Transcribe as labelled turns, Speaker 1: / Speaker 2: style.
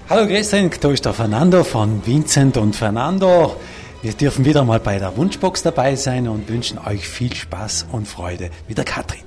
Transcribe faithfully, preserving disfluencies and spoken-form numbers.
Speaker 1: Hallo, grüß euch, da ist der Fernando von Vincent und Fernando. Wir dürfen wieder mal bei der Wunschbox dabei sein und wünschen euch viel Spaß und Freude mit der Katrin.